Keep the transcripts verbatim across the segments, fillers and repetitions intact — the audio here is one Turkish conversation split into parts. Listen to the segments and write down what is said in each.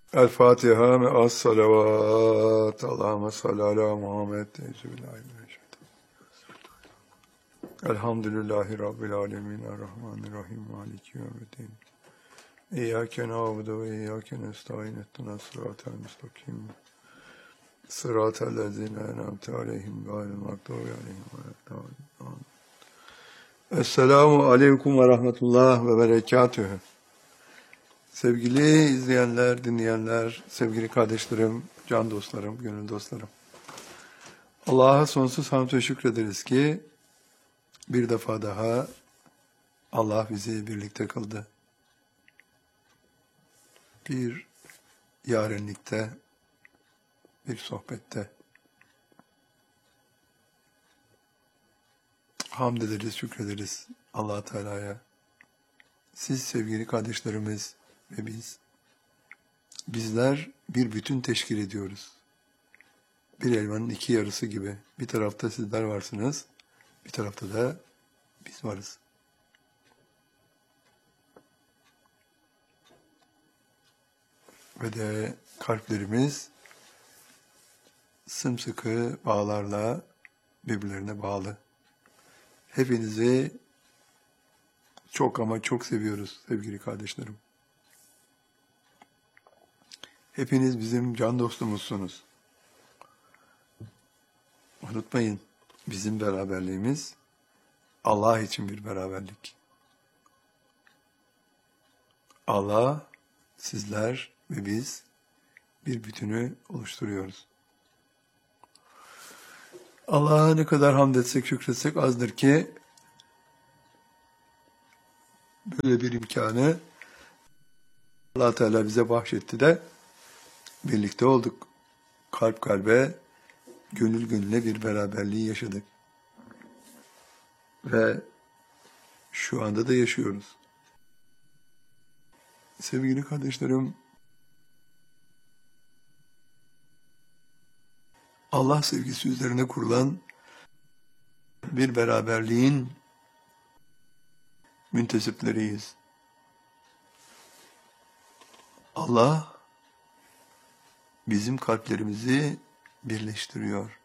El Fatiha ve as salavat. Allahümme salli ala Muhammed. Euzubillahimineşşeytanirracim. Elhamdülillahi Rabbil alemin. Errahmanirrahim. Maliki yevmiddin. İyyâke na'budu ve iyyâke nestaîn. İhdinas sıratal müstakim. Sıratal lezîne en'amte aleyhim gayril mağdûbi aleyhim veleddâllîn. Esselamu aleyküm ve rahmetullah ve berekatühü. Sevgili izleyenler, dinleyenler, sevgili kardeşlerim, can dostlarım, gönül dostlarım. Allah'a sonsuz hamd ve şükrederiz ki bir defa daha Allah bizi birlikte kıldı. Bir yarenlikte, bir sohbette. Hamd ederiz, şükrederiz Allah Teala'ya. Siz sevgili kardeşlerimiz ve biz, bizler bir bütün teşkil ediyoruz. Bir elmanın iki yarısı gibi. Bir tarafta sizler varsınız, bir tarafta da biz varız. Ve de kalplerimiz sımsıkı bağlarla birbirlerine bağlı. Hepinizi çok ama çok seviyoruz sevgili kardeşlerim. Hepiniz bizim can dostumuzsunuz. Unutmayın, bizim beraberliğimiz Allah için bir beraberlik. Allah, sizler ve biz bir bütünü oluşturuyoruz. Allah'a ne kadar hamd etsek, şükretsek azdır ki böyle bir imkanı Allah Teala bize bahşetti de birlikte olduk. Kalp kalbe, gönül gönüle bir beraberliği yaşadık. Ve şu anda da yaşıyoruz. Sevgili kardeşlerim, Allah sevgisi üzerine kurulan bir beraberliğin müntesipleriyiz. Allah bizim kalplerimizi birleştiriyor.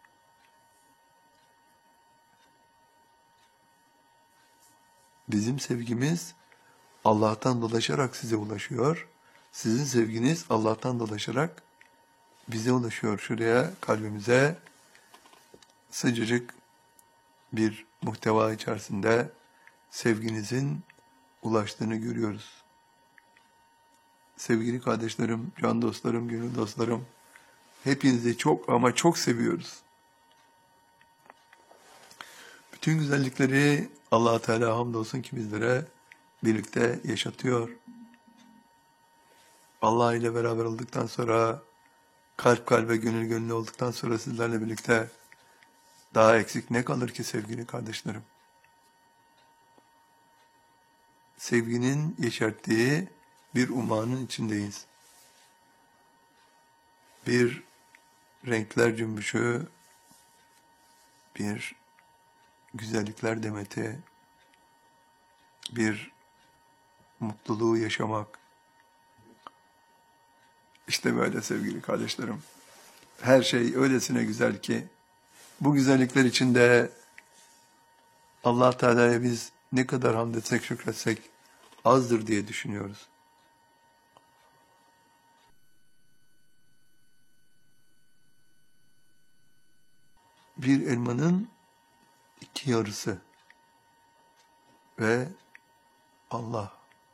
Bizim sevgimiz Allah'tan dolaşarak size ulaşıyor. Sizin sevginiz Allah'tan dolaşarak bize ulaşıyor. Şuraya, kalbimize sıcacık bir muhteva içerisinde sevginizin ulaştığını görüyoruz. Sevgili kardeşlerim, can dostlarım, gönül dostlarım, hepinizi çok ama çok seviyoruz. Bütün güzellikleri Allah-u Teala hamdolsun ki bizlere birlikte yaşatıyor. Allah ile beraber olduktan sonra, kalp kalbe, gönül gönüle olduktan sonra sizlerle birlikte daha eksik ne kalır ki sevgili kardeşlerim? Sevginin yeşerttiği bir umanın içindeyiz. Bir renkler cümbüşü, bir güzellikler demeti, bir mutluluğu yaşamak. İşte böyle sevgili kardeşlerim. Her şey öylesine güzel ki bu güzellikler içinde Allah Teala'ya biz ne kadar hamd etsek, şükretsek azdır diye düşünüyoruz. Bir elmanın iki yarısı ve Allah.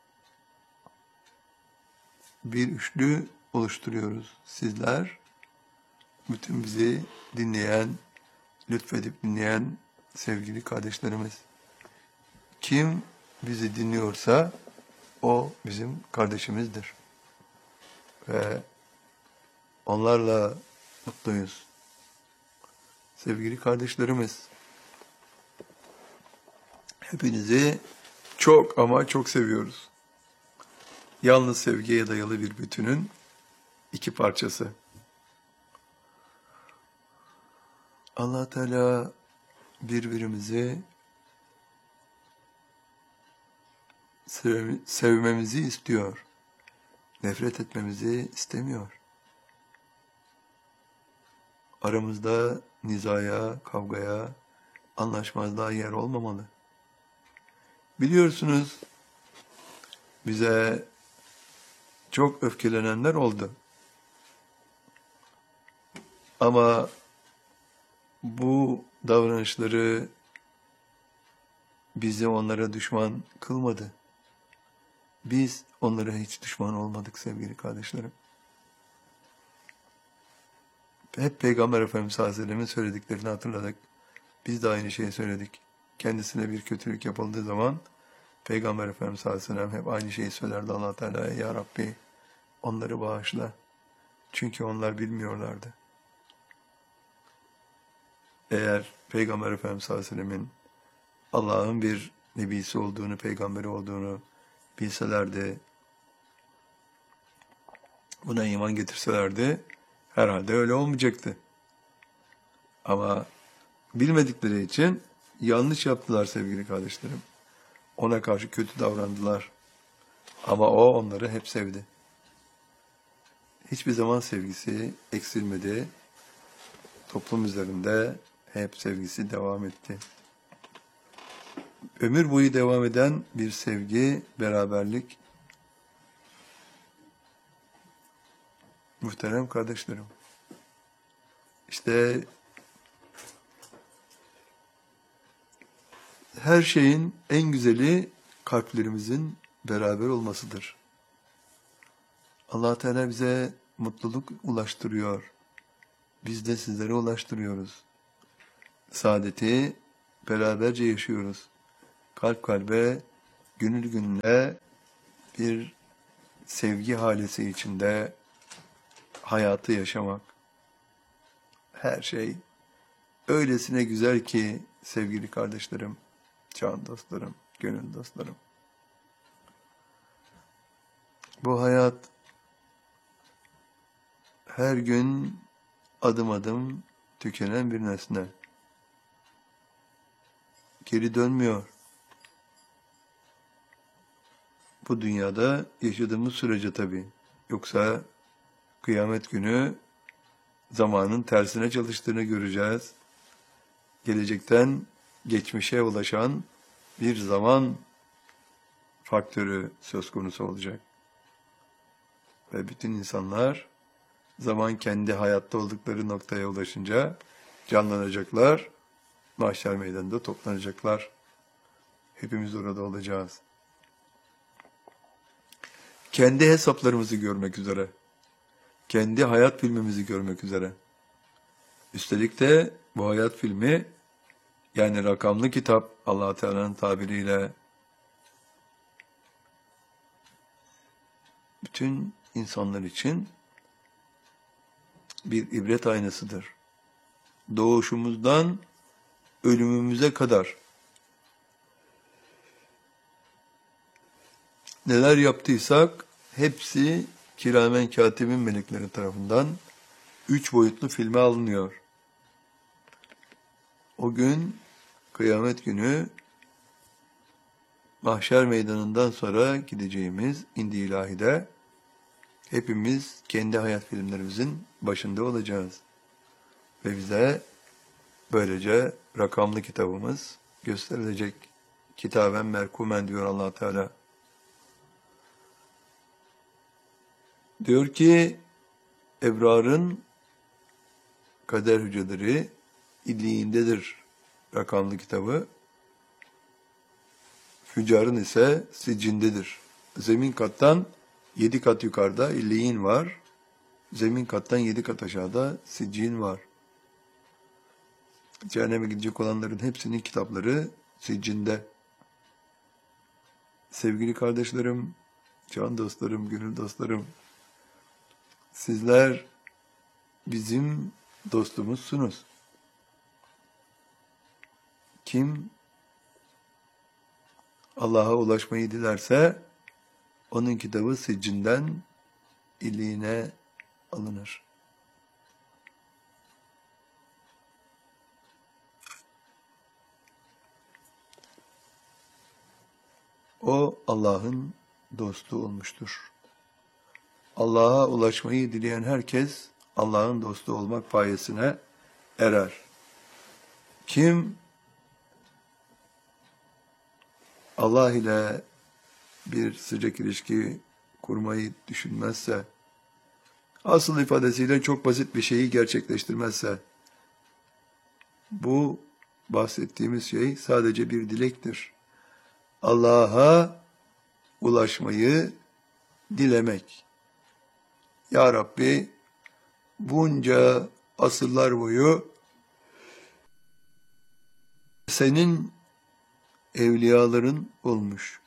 Bir üçlü oluşturuyoruz. Sizler, bütün bizi dinleyen, lütfedip dinleyen sevgili kardeşlerimiz. Kim bizi dinliyorsa o bizim kardeşimizdir. Ve onlarla mutluyuz. Sevgili kardeşlerimiz, hepinizi çok ama çok seviyoruz. Yalnız sevgiye dayalı bir bütünün iki parçası. Allah Teala birbirimizi sev- sevmemizi istiyor. nefret etmemizi istemiyor. Aramızda nizaya, kavgaya, anlaşmazlığa yer olmamalı. Biliyorsunuz, bize çok öfkelenenler oldu. Ama bu davranışları bizi onlara düşman kılmadı. Biz onlara hiç düşman olmadık sevgili kardeşlerim. Hep Peygamber Efendimiz sallallahu aleyhi ve sellem'in söylediklerini hatırladık. Biz de aynı şeyi söyledik. Kendisine bir kötülük yapıldığı zaman Peygamber Efendimiz sallallahu aleyhi ve sellem hep aynı şeyi söylerdi Allah Teala'ya. Ya Rabbi onları bağışla. Çünkü onlar bilmiyorlardı. Eğer Peygamber Efendimiz sallallahu aleyhi ve sellem'in Allah'ın bir nebisi olduğunu, peygamberi olduğunu bilselerdi, buna iman getirselerdi, herhalde öyle olmayacaktı. Ama bilmedikleri için yanlış yaptılar sevgili kardeşlerim. Ona karşı kötü davrandılar. Ama o onları hep sevdi. Hiçbir zaman sevgisi eksilmedi. Toplum üzerinde hep sevgisi devam etti. Ömür boyu devam eden bir sevgi, beraberlik. Muhterem kardeşlerim. İşte her şeyin en güzeli kalplerimizin beraber olmasıdır. Allah Teala bize mutluluk ulaştırıyor. Biz de sizlere ulaştırıyoruz. Saadeti beraberce yaşıyoruz. Kalp kalbe, gönül gönüle bir sevgi halesi içinde hayatı yaşamak. Her şey öylesine güzel ki sevgili kardeşlerim, can dostlarım, gönül dostlarım. Bu hayat her gün adım adım tükenen bir nesne. Geri dönmüyor. Bu dünyada yaşadığımız sürece tabii. Yoksa kıyamet günü zamanın tersine çalıştığını göreceğiz. Gelecekten geçmişe ulaşan bir zaman faktörü söz konusu olacak. Ve bütün insanlar zaman kendi hayatta oldukları noktaya ulaşınca canlanacaklar, mahşer meydanında toplanacaklar. Hepimiz orada olacağız. Kendi hesaplarımızı görmek üzere, kendi hayat filmimizi görmek üzere. Üstelik de bu hayat filmi, yani rakamlı kitap, Allah Teala'nın tabiriyle bütün insanlar için bir ibret aynasıdır. Doğuşumuzdan ölümümüze kadar neler yaptıysak hepsi kiramen katibin melekleri tarafından üç boyutlu filme alınıyor. O gün, kıyamet günü, mahşer meydanından sonra gideceğimiz indi ilahide hepimiz kendi hayat filmlerimizin başında olacağız. Ve bize böylece rakamlı kitabımız gösterilecek. Kitaben merkumen diyor Allah Teala. Diyor ki ebrarın kader hücreleri illiğindedir rakamlı kitabı. Füccarın ise siccindedir. Zemin kattan yedi kat yukarıda illiğin var. Zemin kattan yedi kat aşağıda siccin var. Cehenneme gidecek olanların hepsinin kitapları siccinde. Sevgili kardeşlerim, can dostlarım, gönül dostlarım, sizler bizim dostumuzsunuz. Kim Allah'a ulaşmayı dilerse onun kitabı siccinden illiğine alınır. O Allah'ın dostu olmuştur. Allah'a ulaşmayı dileyen herkes Allah'ın dostu olmak payesine erer. Kim Allah ile bir sıcak ilişki kurmayı düşünmezse, asıl ifadesiyle çok basit bir şeyi gerçekleştirmezse, bu bahsettiğimiz şey sadece bir dilektir. Allah'a ulaşmayı dilemek. Ya Rabbi, bunca asırlar boyu senin evliyaların olmuş.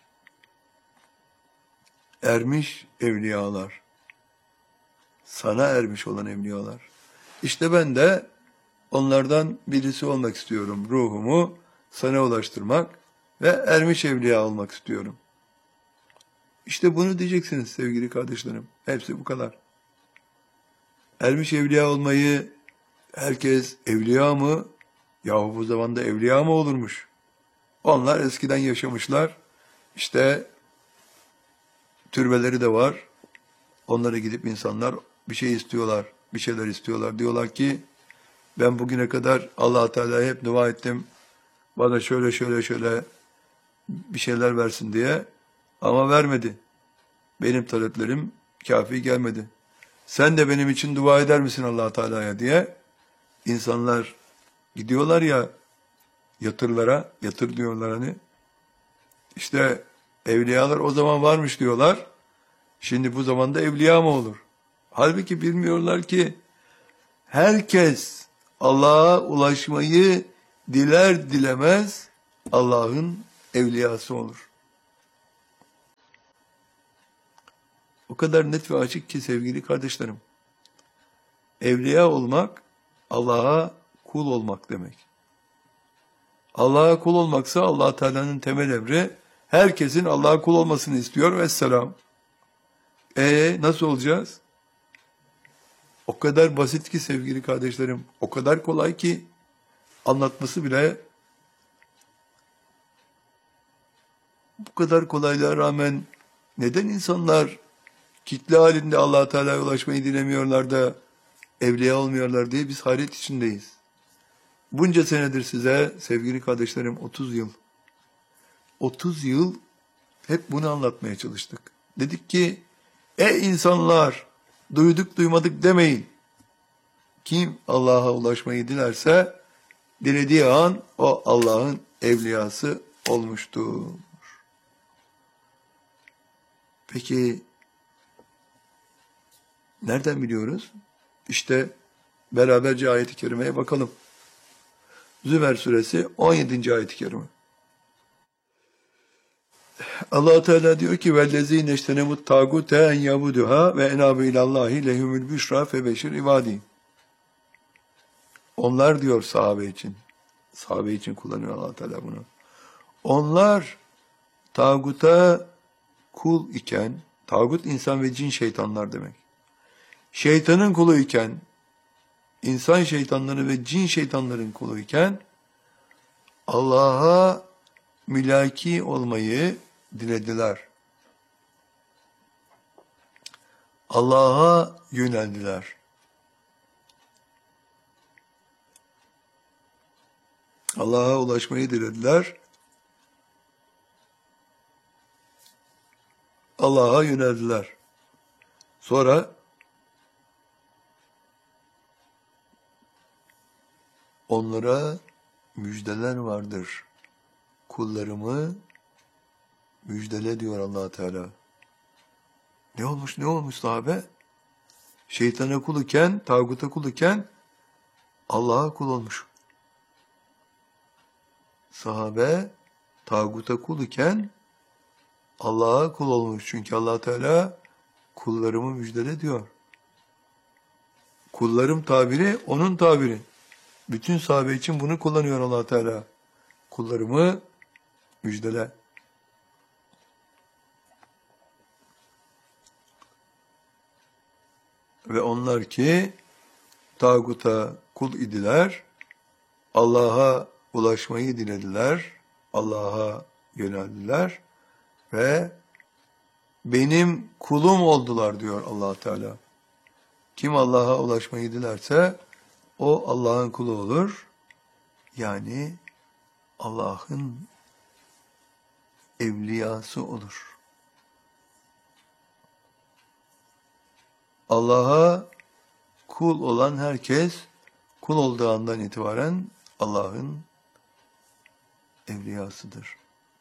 Ermiş evliyalar. Sana ermiş olan evliyalar. İşte ben de onlardan birisi olmak istiyorum. Ruhumu sana ulaştırmak ve ermiş evliya olmak istiyorum. İşte bunu diyeceksiniz sevgili kardeşlerim. Hepsi bu kadar. Ermiş evliya olmayı herkes evliya mı? Yahu bu zamanda evliya mı olurmuş? Onlar eskiden yaşamışlar. İşte türbeleri de var. Onlara gidip insanlar bir şey istiyorlar. Bir şeyler istiyorlar. Diyorlar ki ben bugüne kadar Allah-u Teala'ya hep dua ettim. Bana şöyle şöyle şöyle bir şeyler versin diye. Ama vermedi. Benim taleplerim kafi gelmedi. Sen de benim için dua eder misin Allah-u Teala'ya diye. İnsanlar gidiyorlar ya yatırlara, yatır diyorlar hani. İşte evliyalar o zaman varmış diyorlar. Şimdi bu zamanda evliya mı olur? Halbuki bilmiyorlar ki herkes Allah'a ulaşmayı diler dilemez Allah'ın evliyası olur. O kadar net ve açık ki sevgili kardeşlerim. Evliya olmak Allah'a kul olmak demek. Allah'a kul olmaksa Allah Teala'nın temel emri herkesin Allah'a kul olmasını istiyor vesselam. E nasıl olacağız? O kadar basit ki sevgili kardeşlerim, o kadar kolay ki anlatması bile bu kadar kolaylığa rağmen neden insanlar kitle halinde Allah Teala'ya ulaşmayı dilemiyorlar da evliya olmuyorlar diye biz hayret içindeyiz. Bunca senedir size sevgili kardeşlerim otuz yıl, otuz yıl hep bunu anlatmaya çalıştık. Dedik ki ey insanlar duyduk duymadık demeyin. Kim Allah'a ulaşmayı dilerse dilediği an o Allah'ın evliyası olmuştur. Peki nereden biliyoruz? İşte beraberce ayet-i kerimeye bakalım. Zümer suresi on yedinci ayet-i kerime. Allah Teala diyor ki vellezîne iştenemut tâgûte en yabuduha ve enâbu ilallâhi lehumul büşrâ febeşir ibâdî. Onlar diyor sahabe için. Sahabe için kullanıyor Allah Teala bunu. Onlar tağuta kul iken, tağut insan ve cin şeytanlar demek. Şeytanın kulu iken, insan şeytanları ve cin şeytanların kulu iken Allah'a mülaki olmayı dilediler. Allah'a yöneldiler. Allah'a ulaşmayı dilediler. Allah'a yöneldiler. Sonra onlara müjdeler vardır. Kullarımı müjdele diyor Allah Teala. Ne olmuş ne olmuş sahabe? Şeytana kul iken, tağuta kul iken Allah'a kul olmuş. Sahabe tağuta kul iken Allah'a kul olmuş. Çünkü Allah Teala kullarımı müjdele diyor. Kullarım tabiri onun tabiri. Bütün sahabe için bunu kullanıyor Allah Teala. Kullarımı müjdele. Ve onlar ki tağuta kul idiler, Allah'a ulaşmayı dilediler, Allah'a yöneldiler ve benim kulum oldular diyor Allah Teala. Kim Allah'a ulaşmayı dilerse o Allah'ın kulu olur. Yani Allah'ın evliyası olur. Allah'a kul olan herkes kul olduğu andan itibaren Allah'ın evliyasıdır.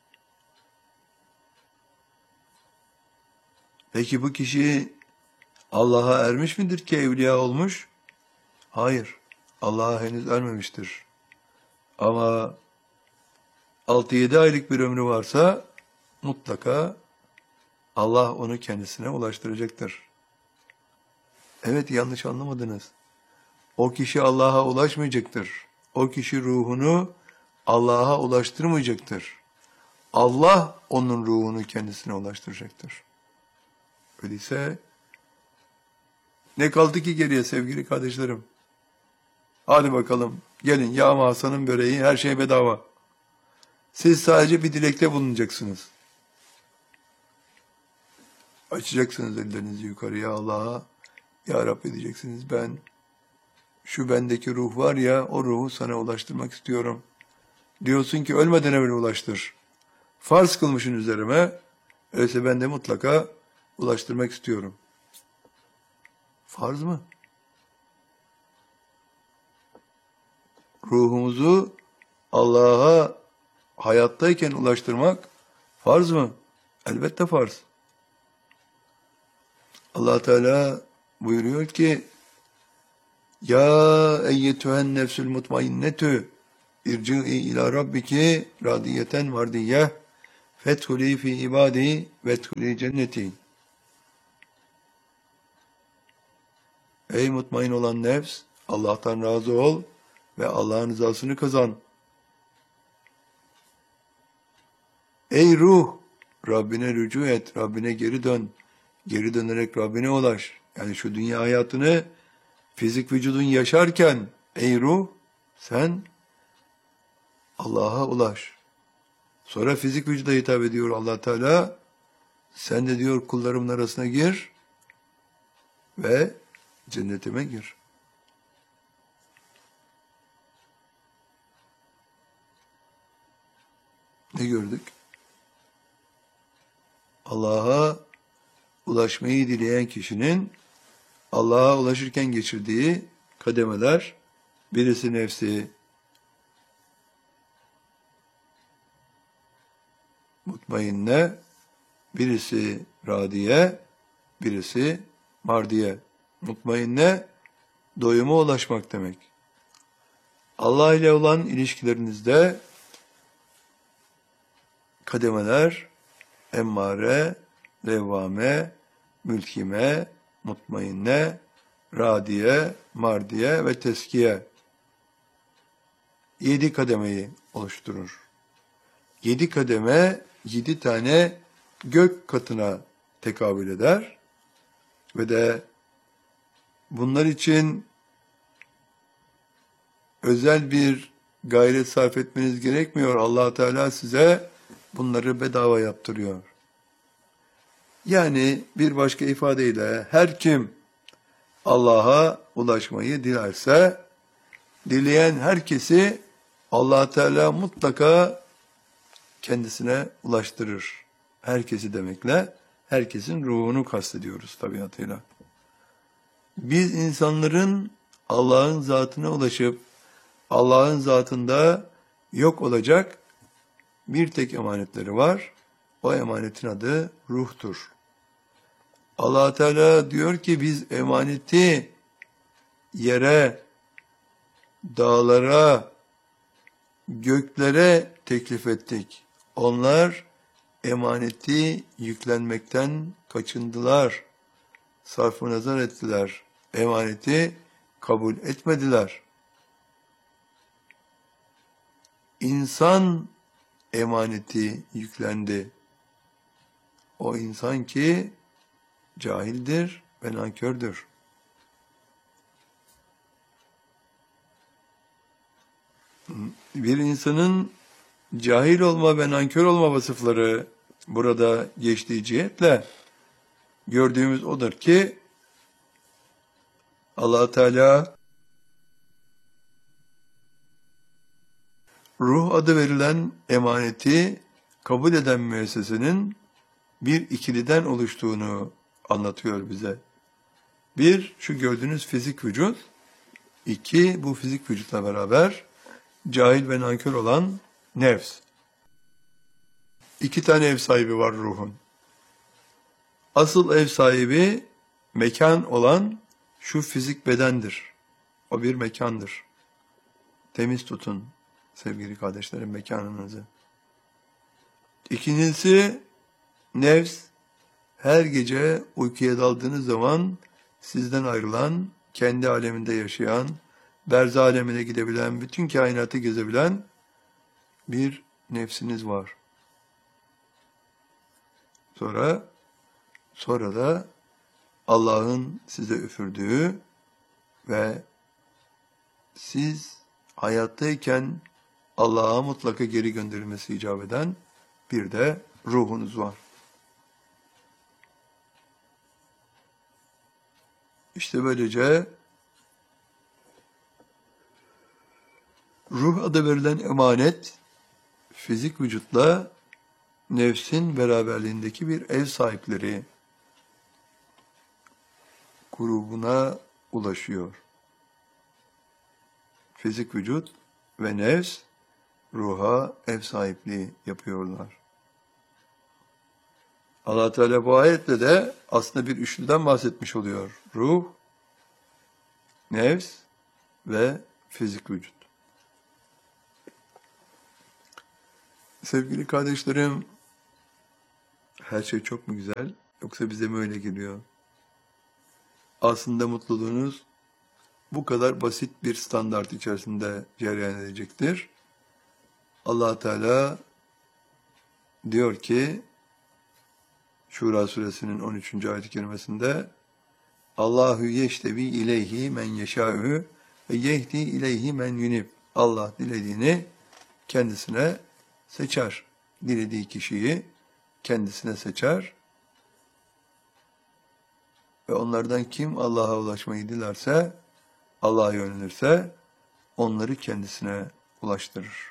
Peki bu kişi Allah'a ermiş midir ki evliya olmuş? Hayır. Allah'a henüz ermemiştir. Ama altı yedi aylık bir ömrü varsa mutlaka Allah onu kendisine ulaştıracaktır. Evet, yanlış anlamadınız. O kişi Allah'a ulaşmayacaktır. O kişi ruhunu Allah'a ulaştırmayacaktır. Allah onun ruhunu kendisine ulaştıracaktır. Öyleyse ne kaldı ki geriye sevgili kardeşlerim? Hadi bakalım, gelin Yağma Hasan'ın böreği, her şey bedava. Siz sadece bir dilekte bulunacaksınız. Açacaksınız ellerinizi yukarıya Allah'a. Ya Rabbi diyeceksiniz, ben şu bendeki ruh var ya, o ruhu sana ulaştırmak istiyorum. Diyorsun ki ölmeden evvel ulaştır. Farz kılmışsın üzerime, öyleyse ben de mutlaka ulaştırmak istiyorum. Farz mı? Ruhumuzu Allah'a hayattayken ulaştırmak farz mı? Elbette farz. Allah Teala buyuruyor ki: Ya eyyetühen nefsül mutmainnetü irci'i ila rabbiki radiyeten mardiyeh fethuli fi ibadi vethuli cenneti. Ey mutmain olan nefs, Allah'tan razı ol ve Allah'ın rızasını kazan. Ey ruh, Rabbine rücu et, Rabbine geri dön. Geri dönerek Rabbine ulaş. Yani şu dünya hayatını fizik vücudun yaşarken, ey ruh, sen Allah'a ulaş. Sonra fizik vücuda hitap ediyor Allah Teala. Sen de diyor kullarımın arasına gir ve cennetime gir. Ne gördük? Allah'a ulaşmayı dileyen kişinin Allah'a ulaşırken geçirdiği kademeler, birisi nefsi mutmainne, birisi radiye, birisi mardiye. Mutmainne, doyuma ulaşmak demek. Allah ile olan ilişkilerinizde kademeler, emmare, levvame, mülkime, mutmainne, radiye, mardiye ve teskiye. Yedi kademeyi oluşturur. Yedi kademe, yedi tane gök katına tekabül eder. Ve de bunlar için özel bir gayret sarf etmeniz gerekmiyor. Allah Teala size bunları bedava yaptırıyor. Yani bir başka ifadeyle her kim Allah'a ulaşmayı dilerse, dileyen herkesi Allah Teala mutlaka kendisine ulaştırır. Herkesi demekle herkesin ruhunu kastediyoruz tabiatıyla. Biz insanların Allah'ın zatına ulaşıp Allah'ın zatında yok olacak bir tek emanetleri var. O emanetin adı ruhtur. Allah Teala diyor ki biz emaneti yere, dağlara, göklere teklif ettik. Onlar emaneti yüklenmekten kaçındılar. Sarf-ı nazar ettiler. Emaneti kabul etmediler. İnsan emaneti yüklendi. O insan ki cahildir ve nankördür. Bir insanın cahil olma ve nankör olma vasıfları burada geçtiği cihetle gördüğümüz odur ki Allah Teala ruh adı verilen emaneti kabul eden müessesenin bir ikiliden oluştuğunu anlatıyor bize. Bir, şu gördüğünüz fizik vücut. İki, bu fizik vücutla beraber cahil ve nankör olan nefs. İki tane ev sahibi var ruhun. Asıl ev sahibi mekan olan şu fizik bedendir. O bir mekandır. Temiz tutun sevgili kardeşlerim mekanınızı. İkincisi nefs, her gece uykuya daldığınız zaman sizden ayrılan, kendi aleminde yaşayan, berzah alemine gidebilen, bütün kainatı gezebilen bir nefsiniz var. Sonra, sonra da Allah'ın size üfürdüğü ve siz hayattayken Allah'a mutlaka geri gönderilmesi icap eden bir de ruhunuz var. İşte böylece ruh adı verilen emanet, fizik vücutla nefsin beraberliğindeki bir ev sahipleri grubuna ulaşıyor. Fizik vücut ve nefs ruha ev sahipliği yapıyorlar. Allah Teala bu ayetle de aslında bir üçlüden bahsetmiş oluyor. Ruh, nefs ve fizik vücut. Sevgili kardeşlerim, her şey çok mu güzel yoksa bize mi öyle geliyor? Aslında mutluluğunuz bu kadar basit bir standart içerisinde cereyan edecektir. Allah Teala diyor ki Şura suresinin on üçüncü ayet-i kerimesinde Allahu yeştevi ileyhi men yeşâ'ü ve yehdi ileyhi men yunib. Allah dilediğini kendisine seçer. Dilediği kişiyi kendisine seçer. Ve onlardan kim Allah'a ulaşmayı dilerse, Allah'a yönelirse onları kendisine ulaştırır.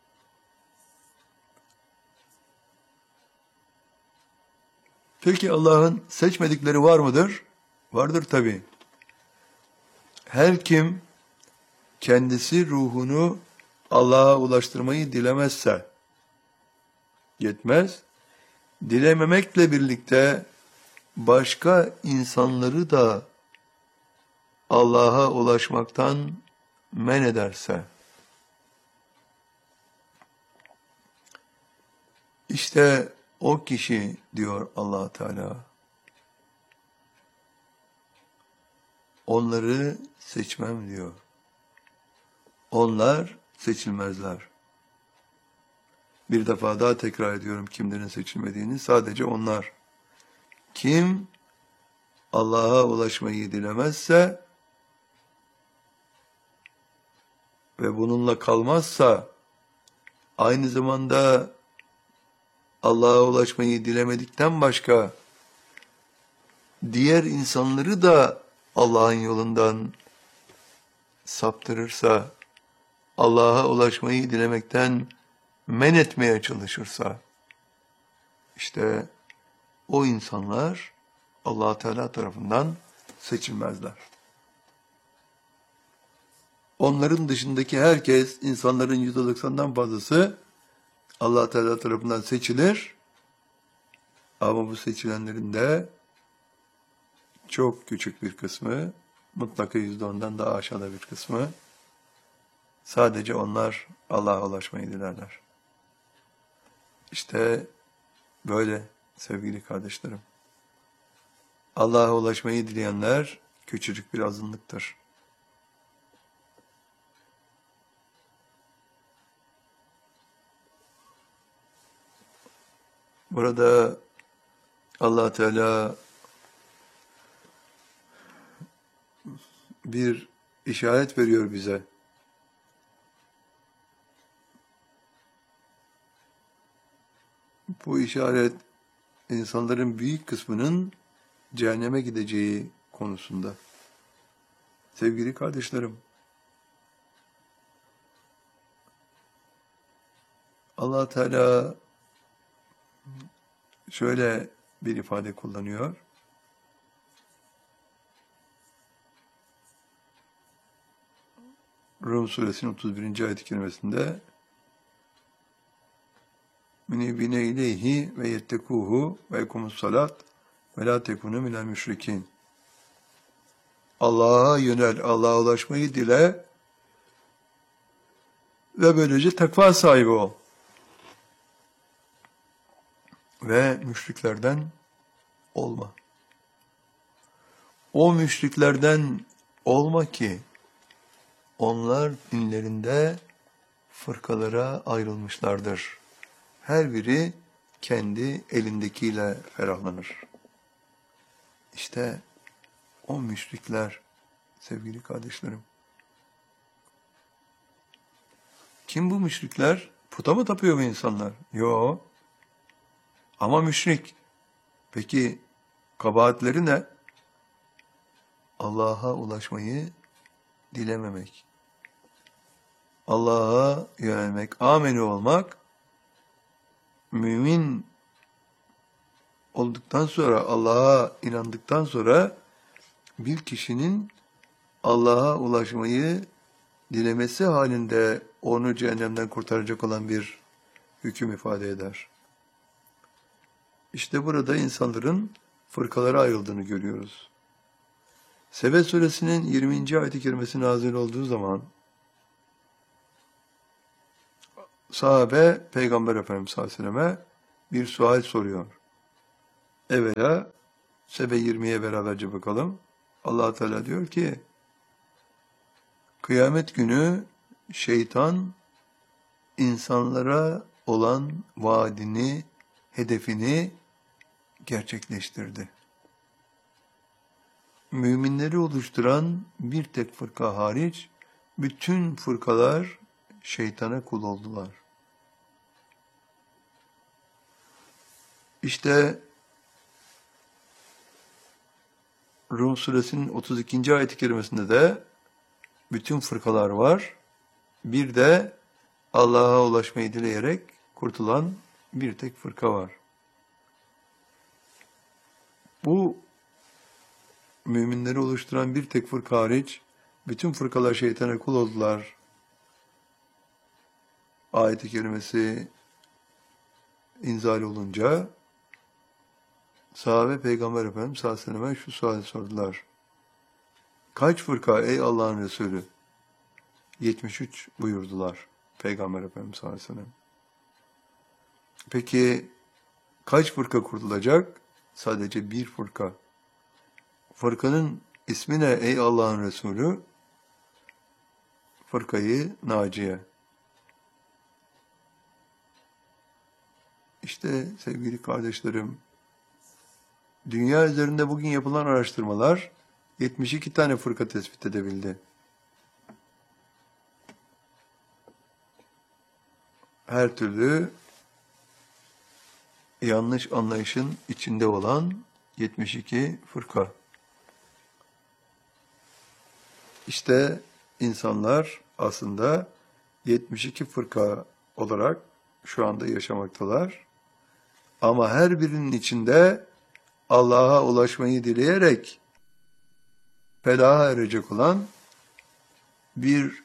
Peki Allah'ın seçmedikleri var mıdır? Vardır tabii. Her kim kendisi ruhunu Allah'a ulaştırmayı dilemezse yetmez. Dilememekle birlikte başka insanları da Allah'a ulaşmaktan men ederse, işte o kişi diyor Allah Teala, onları seçmem diyor. Onlar seçilmezler. Bir defa daha tekrar ediyorum kimlerin seçilmediğini. Sadece onlar. Kim Allah'a ulaşmayı dilemezse ve bununla kalmazsa, aynı zamanda Allah'a ulaşmayı dilemedikten başka diğer insanları da Allah'ın yolundan saptırırsa, Allah'a ulaşmayı dilemekten men etmeye çalışırsa, işte o insanlar Allah Teala tarafından seçilmezler. Onların dışındaki herkes, insanların yüzde doksandan fazlası Allah Teala tarafından seçilir. Ama bu seçilenlerin de çok küçük bir kısmı, mutlaka yüzde ondan daha aşağıda bir kısmı, sadece onlar Allah'a ulaşmayı dilerler. İşte böyle sevgili kardeşlerim. Allah'a ulaşmayı dileyenler küçücük bir azınlıktır. Burada Allah Teala bir işaret veriyor bize. Bu işaret insanların büyük kısmının cehenneme gideceği konusunda. Sevgili kardeşlerim, Allah Teala şöyle bir ifade kullanıyor. Rum suresinin otuz birinci ayet-i kerimesinde münibine ileyhi ve yettekuhu ve yekumus salat ve la tekunu minel müşrikin. Allah'a yönel, Allah'a ulaşmayı dile ve böylece takva sahibi ol. Ve müşriklerden olma. O müşriklerden olma ki onlar dinlerinde fırkalara ayrılmışlardır. Her biri kendi elindekiyle ferahlanır. İşte o müşrikler sevgili kardeşlerim. Kim bu müşrikler? Puta mı tapıyor bu insanlar? Yok. Ama müşrik. Peki kabahatleri ne? Allah'a ulaşmayı dilememek. Allah'a yönelmek, ameli olmak, mümin olduktan sonra, Allah'a inandıktan sonra bir kişinin Allah'a ulaşmayı dilemesi halinde onu cehennemden kurtaracak olan bir hüküm ifade eder. İşte burada insanların fırkalara ayrıldığını görüyoruz. Sebe suresinin yirminci ayet-i kerimesi nazil olduğu zaman sahabe Peygamber Efendimiz sallallahu aleyhi ve selleme bir sual soruyor. Evvela Sebe yirmiye beraberce bakalım. Allah Teala diyor ki kıyamet günü şeytan insanlara olan vaadini, hedefini gerçekleştirdi. Müminleri oluşturan bir tek fırka hariç bütün fırkalar şeytana kul oldular. İşte Rum suresinin otuz ikinci ayet-i kerimesinde de bütün fırkalar var. Bir de Allah'a ulaşmayı dileyerek kurtulan bir tek fırka var. Bu müminleri oluşturan bir tek fırka hariç bütün fırkalar şeytana kul oldular. Ayet-i kerimesi inzal olunca sahabe Peygamber Efendimiz sallallahu aleyhi ve sellem'e şu suali sordular. Kaç fırka ey Allah'ın Resulü? yetmiş üç buyurdular Peygamber Efendimiz sallallahu aleyhi ve sellem. Peki kaç fırka kurtulacak? Sadece bir fırka. Fırkanın ismi ne ey Allah'ın Resulü? Fırkayı Naciye. İşte sevgili kardeşlerim, dünya üzerinde bugün yapılan araştırmalar yetmiş iki tane fırka tespit edebildi. Her türlü yanlış anlayışın içinde olan yetmiş iki fırka. İşte insanlar aslında yetmiş iki fırka olarak şu anda yaşamaktalar. Ama her birinin içinde Allah'a ulaşmayı dileyerek felaha erecek olan bir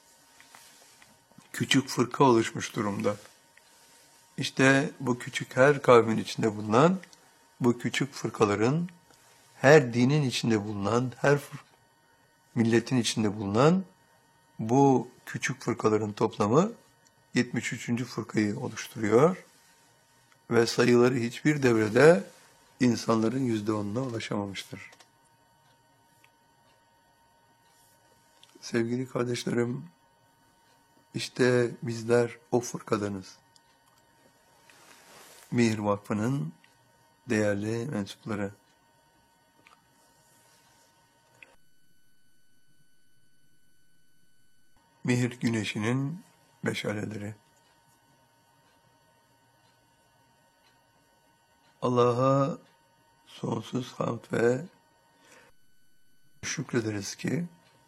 küçük fırka oluşmuş durumda. İşte bu küçük her kavmin içinde bulunan, bu küçük fırkaların, her dinin içinde bulunan, her milletin içinde bulunan bu küçük fırkaların toplamı yetmiş üçüncü fırkayı oluşturuyor ve sayıları hiçbir devrede insanların yüzde onuna ulaşamamıştır. Sevgili kardeşlerim, işte bizler o fırkadanız. Mihir Vakfı'nın değerli mensupları. Mihir güneşinin meşaleleri. Allah'a sonsuz hamd ve şükrederiz ki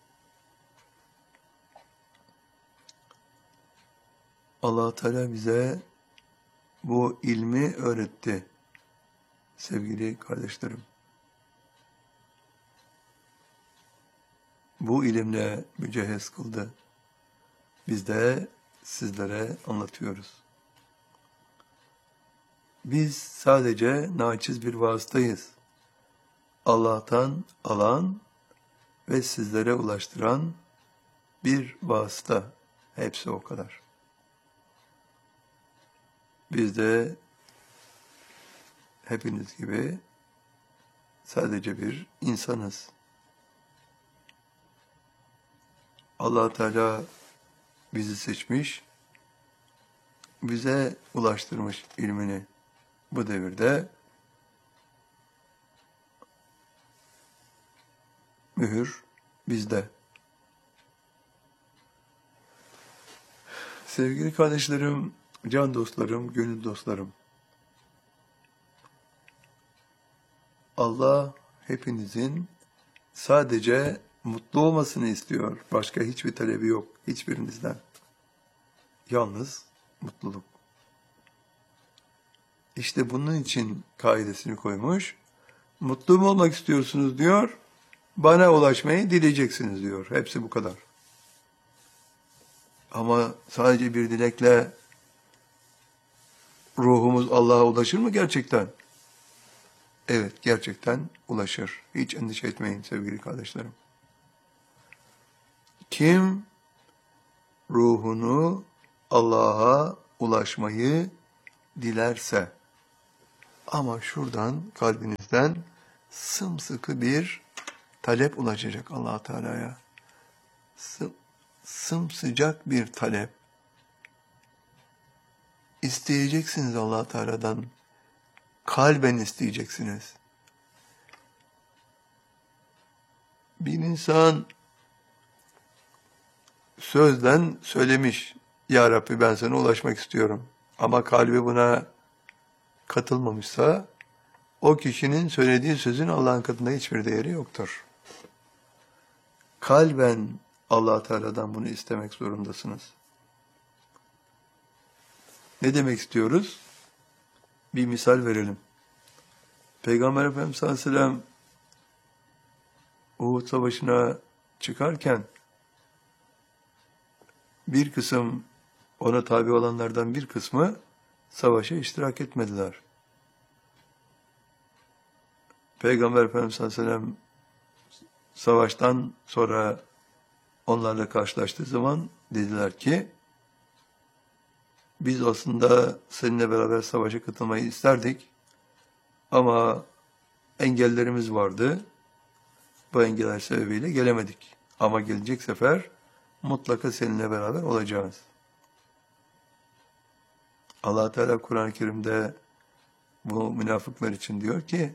Allah Teala bize bu ilmi öğretti sevgili kardeşlerim. Bu ilimle mücehhez kıldı. Biz de sizlere anlatıyoruz. Biz sadece naçiz bir vasıtayız. Allah'tan alan ve sizlere ulaştıran bir vasıta. Hepsi o kadar. Biz de hepiniz gibi sadece bir insanız. Allah Teala bizi seçmiş, bize ulaştırmış ilmini. Bu devirde mühür bizde. Sevgili kardeşlerim, can dostlarım, gönül dostlarım. Allah hepinizin sadece mutlu olmasını istiyor. Başka hiçbir talebi yok hiçbirinizden. Yalnız mutluluk. İşte bunun için kaidesini koymuş. Mutlu mu olmak istiyorsunuz diyor. Bana ulaşmayı dileyeceksiniz diyor. Hepsi bu kadar. Ama sadece bir dilekle ruhumuz Allah'a ulaşır mı gerçekten? Evet, gerçekten ulaşır. Hiç endişe etmeyin sevgili kardeşlerim. Kim ruhunu Allah'a ulaşmayı dilerse, ama şuradan kalbinizden sımsıkı bir talep ulaşacak Allah Teala'ya. Sım, sımsıcak bir talep. İsteyeceksiniz Allah Teala'dan. Kalben isteyeceksiniz. Bir insan sözden söylemiş, Ya Rabbi ben sana ulaşmak istiyorum. Ama kalbi buna katılmamışsa, o kişinin söylediği sözün Allah'ın katında hiçbir değeri yoktur. Kalben Allah Teala'dan bunu istemek zorundasınız. Ne demek istiyoruz? Bir misal verelim. Peygamber Efendimiz sallallahu aleyhi ve sellem Uhud Savaşı'na çıkarken bir kısım, ona tabi olanlardan bir kısmı savaşa iştirak etmediler. Peygamber Efendimiz sallallahu aleyhi ve sellem savaştan sonra onlarla karşılaştığı zaman dediler ki, biz aslında seninle beraber savaşa katılmayı isterdik ama engellerimiz vardı. Bu engeller sebebiyle gelemedik. Ama gelecek sefer mutlaka seninle beraber olacağız. Allah Teala Kur'an-ı Kerim'de bu münafıklar için diyor ki,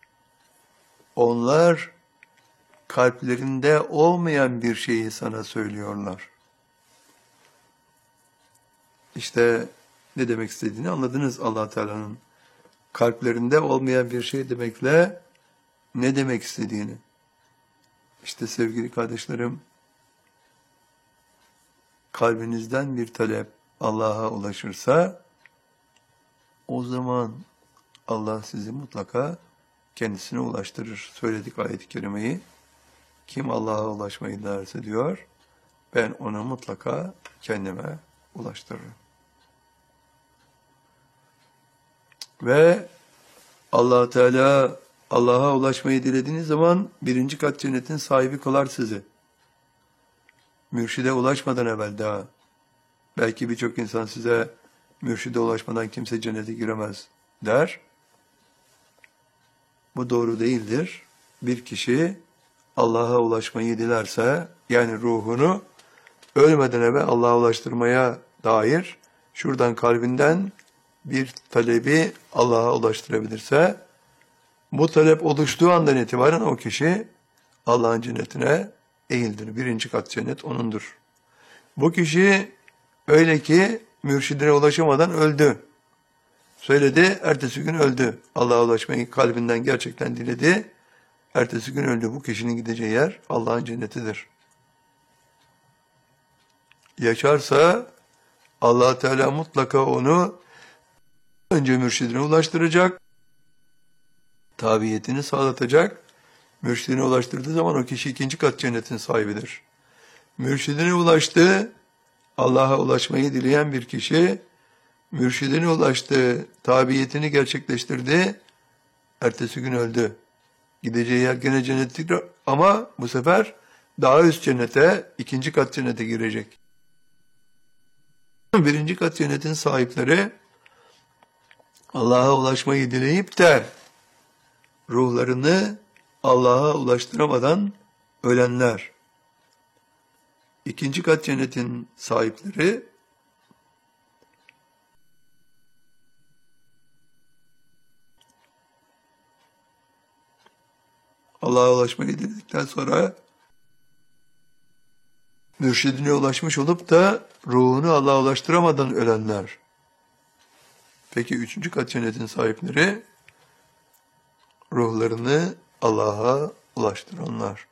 onlar kalplerinde olmayan bir şeyi sana söylüyorlar. İşte ne demek istediğini anladınız Allah Teala'nın. Kalplerinde olmayan bir şey demekle ne demek istediğini. İşte sevgili kardeşlerim, kalbinizden bir talep Allah'a ulaşırsa, o zaman Allah sizi mutlaka kendisine ulaştırır. Söyledik ayet-i kerimeyi. Kim Allah'a ulaşmayı dilerse diyor, ben onu mutlaka kendime ulaştırırım. Ve Allah Teala Allah'a ulaşmayı dilediğiniz zaman birinci kat cennetin sahibi kılar sizi. Mürşide ulaşmadan evvel daha. Belki birçok insan size mürşide ulaşmadan kimse cennete giremez der. Bu doğru değildir. Bir kişi Allah'a ulaşmayı dilerse, yani ruhunu ölmeden evvel Allah'a ulaştırmaya dair şuradan kalbinden bir talebi Allah'a ulaştırabilirse, bu talep oluştuğu andan itibaren o kişi Allah'ın cennetine eğildir. Birinci kat cennet onundur. Bu kişi öyle ki mürşidine ulaşamadan öldü. Söyledi, ertesi gün öldü. Allah'a ulaşmayı kalbinden gerçekten diledi. Ertesi gün öldü. Bu kişinin gideceği yer Allah'ın cennetidir. Yaşarsa Allah Teala mutlaka onu önce mürşidine ulaştıracak, tabiyetini sağlatacak. Mürşidine ulaştırdığı zaman o kişi ikinci kat cennetin sahibidir. Mürşidine ulaştı, Allah'a ulaşmayı dileyen bir kişi, mürşidine ulaştı, tabiyetini gerçekleştirdi, ertesi gün öldü. Gideceği yer gene cennettir ama bu sefer daha üst cennete, ikinci kat cennete girecek. Birinci kat cennetin sahipleri Allah'a ulaşmayı dileyip de ruhlarını Allah'a ulaştıramadan ölenler. İkinci kat cennetin sahipleri Allah'a ulaşmayı diledikten sonra mürşidine ulaşmış olup da ruhunu Allah'a ulaştıramadan ölenler. Peki üçüncü kat cennetin sahipleri ruhlarını Allah'a ulaştıranlar.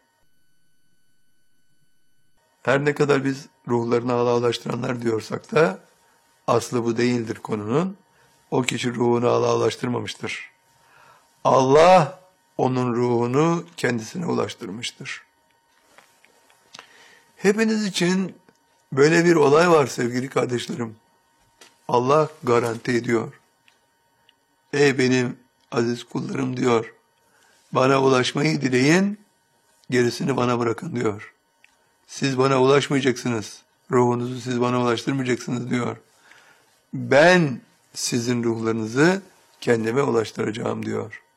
Her ne kadar biz ruhlarını Allah'a ulaştıranlar diyorsak da aslı bu değildir konunun. O kişi ruhunu Allah'a ulaştırmamıştır. Allah onun ruhunu kendisine ulaştırmıştır. Hepiniz için böyle bir olay var sevgili kardeşlerim. Allah garanti ediyor. Ey benim aziz kullarım diyor. Bana ulaşmayı dileyin, gerisini bana bırakın diyor. Siz bana ulaşmayacaksınız. Ruhunuzu siz bana ulaştırmayacaksınız diyor. Ben sizin ruhlarınızı kendime ulaştıracağım diyor.